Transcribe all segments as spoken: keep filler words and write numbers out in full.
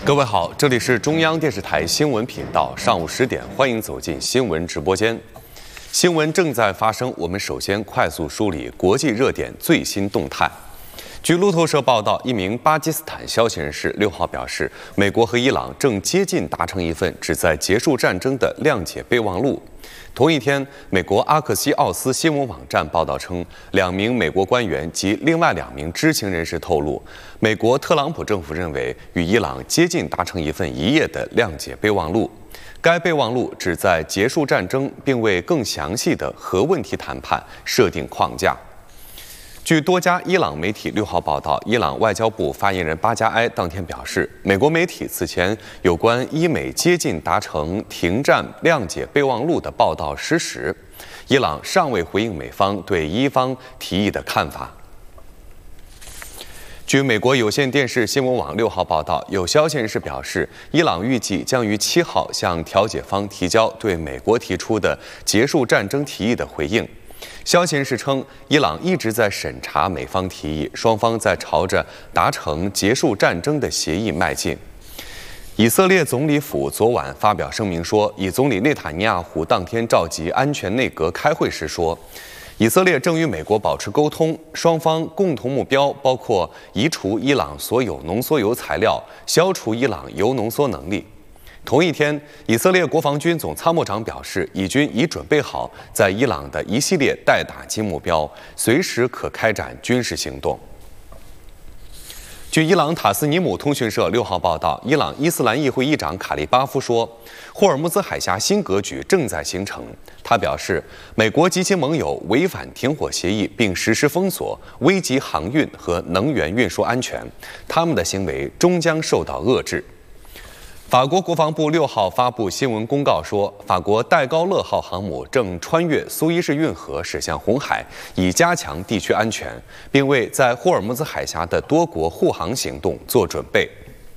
各位好，这里是中央电视台新闻频道，上午十点，欢迎走进新闻直播间。新闻正在发生，我们首先快速梳理国际热点最新动态。据路透社报道，一名巴基斯坦消息人士六号表示，美国和伊朗正接近达成一份旨在结束战争的谅解备忘录。同一天，美国阿克西奥斯新闻网站报道称，两名美国官员及另外两名知情人士透露，美国特朗普政府认为与伊朗接近达成一份一页的谅解备忘录。该备忘录旨在结束战争，并为更详细的核问题谈判设定框架。据多家伊朗媒体六号报道，伊朗外交部发言人巴加埃当天表示，美国媒体此前有关伊美接近达成停战谅解备忘录的报道失实，伊朗尚未回应美方对伊方提议的看法。据美国有线电视新闻网六号报道，有消息人士表示，伊朗预计将于七号向调解方提交对美国提出的结束战争提议的回应。消息人士称，伊朗一直在审查美方提议，双方在朝着达成结束战争的协议迈进。以色列总理府昨晚发表声明说，以总理内塔尼亚胡当天召集安全内阁开会时说，以色列正与美国保持沟通，双方共同目标包括移除伊朗所有浓缩铀材料，消除伊朗铀浓缩能力。同一天，以色列国防军总参谋长表示，以军已准备好在伊朗的一系列待打击目标，随时可开展军事行动。据伊朗塔斯尼姆通讯社六号报道，伊朗伊斯兰议会议长卡利巴夫说，霍尔木兹海峡新格局正在形成。他表示，美国及其盟友违反停火协议并实施封锁，危及航运和能源运输安全，他们的行为终将受到遏制。法国国防部六号发布新闻公告说，法国戴高乐号航母正穿越苏伊士运河驶向红海，以加强地区安全，并为在霍尔木兹海峡的多国护航行动做准备。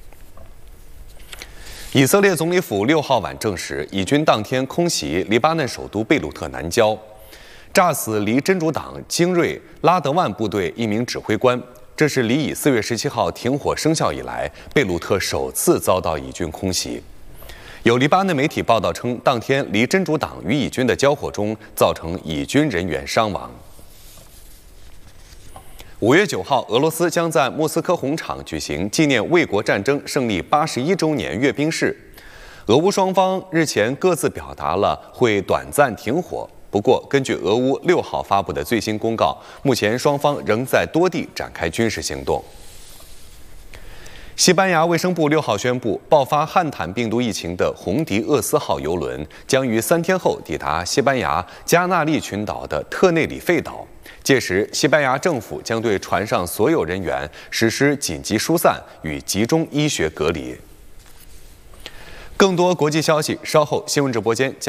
以色列总理府六号晚证实，以军当天空袭黎巴嫩首都贝鲁特南郊，炸死离真主党精锐拉德万部队一名指挥官。这是离以四月十七号停火生效以来，贝鲁特首次遭到以军空袭。有黎巴嫩媒体报道称，当天离真主党与以军的交火中，造成以军人员伤亡。五月九号，俄罗斯将在莫斯科红场举行纪念卫国战争胜利八十一周年阅兵式。俄乌双方日前各自表达了会短暂停火。不过，根据俄乌六号发布的最新公告，目前双方仍在多地展开军事行动。西班牙卫生部六号宣布，爆发汉坦病毒疫情的红迪厄斯号邮轮将于三天后抵达西班牙加那利群岛的特内里费岛，届时西班牙政府将对船上所有人员实施紧急疏散与集中医学隔离。更多国际消息，稍后新闻直播间将。